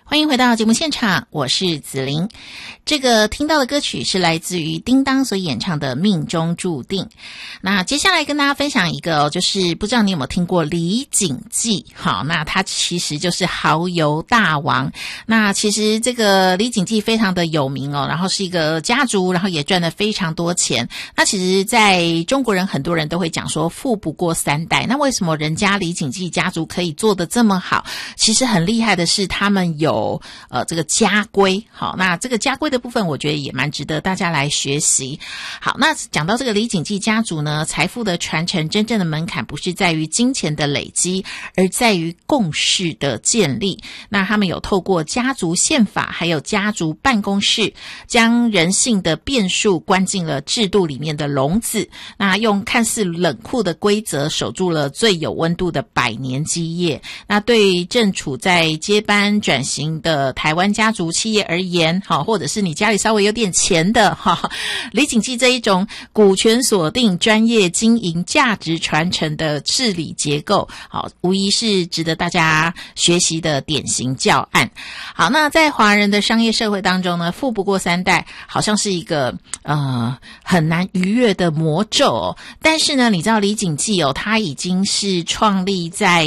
欢迎回到节目现场，我是子琳。这个听到的歌曲是来自于叮当所演唱的《命中注定》。那接下来跟大家分享一个就是不知道你有没有听过李锦记。好，那他其实就是蚝油大王。那其实这个李锦记非常的有名然后是一个家族，然后也赚了非常多钱。那其实在中国人很多人都会讲说富不过三代。那为什么人家李锦记家族可以做得这么好？其实很厉害的是他们有这个家规。好，那这个家规的部分我觉得也蛮值得大家来学习。好，那讲到这个李锦记家族呢，财富的传承真正的门槛不是在于金钱的累积，而在于共识的建立。那他们有透过家族宪法还有家族办公室，将人性的变数关进了制度里面的笼子，那用看似冷酷的规则守住了最有温度的100年基业。那对正处在接班转型的台湾家族企业而言，或者是你家里稍微有点钱的李锦记这一种股权锁定、专业经营、价值传承的治理结构，无疑是值得大家学习的典型教案。好，那在华人的商业社会当中呢，富不过三代好像是一个很难逾越的魔咒但是呢，你知道李锦记它已经是创立在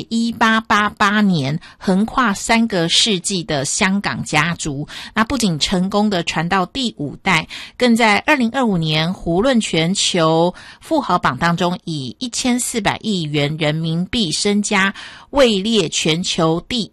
1888年，横跨3个世纪的香港家族。那不仅成功的传到第5代，更在2025年胡润全球富豪榜当中以1400亿元人民币身家位列全球第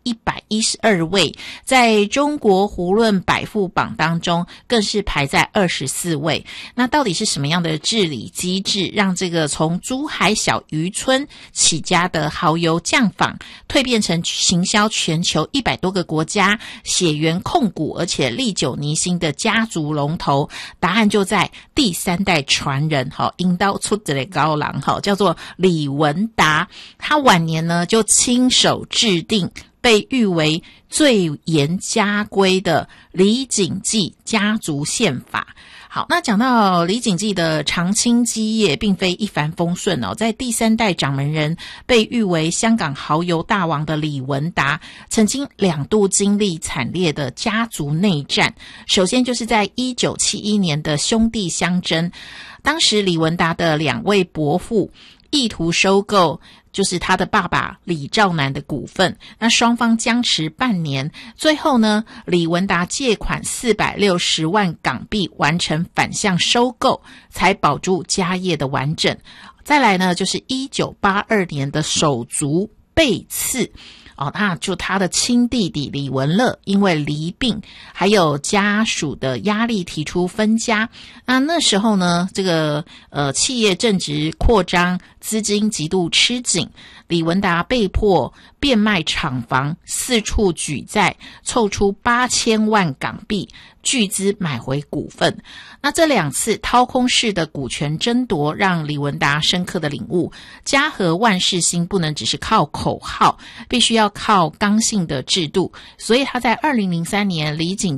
112位，在中国胡润百富榜当中更是排在24位。那到底是什么样的治理机制，让这个从珠海小渔村起家的蚝油酱坊蜕变成行销全球100多个国家、血缘控股而且历久弥新的家族龙头？答案就在第3代传人引导出这个高郎叫做李文达。他晚年呢就亲手制定被誉为最严家规的李锦记家族宪法。好，那讲到李锦记的长青基业并非一帆风顺在第3代掌门人被誉为香港蚝油大王的李文达，曾经2度经历惨烈的家族内战。首先就是在1971年的兄弟相争，当时李文达的2位伯父意图收购就是他的爸爸李兆南的股份，那双方僵持半年，最后呢，李文达借款460万港币完成反向收购，才保住家业的完整。再来呢，就是1982年的手足被刺那就他的亲弟弟李文乐因为离病还有家属的压力提出分家。那时候呢，这个企业正值扩张，资金极度吃紧，李文达被迫变卖厂房，四处举债，凑出8000万港币巨资买回股份。那这2次掏空式的股权争夺，让李文达深刻的领悟，家和万事兴不能只是靠口号，必须要靠刚性的制度。所以他在2003年李锦